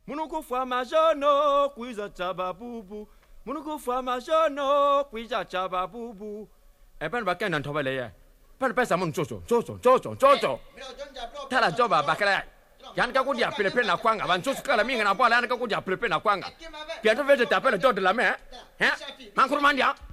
Munuku fama jono kuiza chaba bubu. Munuku fama jono kuiza chaba bubu. Eh ben bakan nan thoba le ya. Pan pesa mun jojo. Tala joba bakala. Yan ka kudia pepe na kwanga ban jojo kala minga na pala yan ka kudia pepe na kwanga. Pia to vete tapela jodo la me. Hein? Man kurmandia.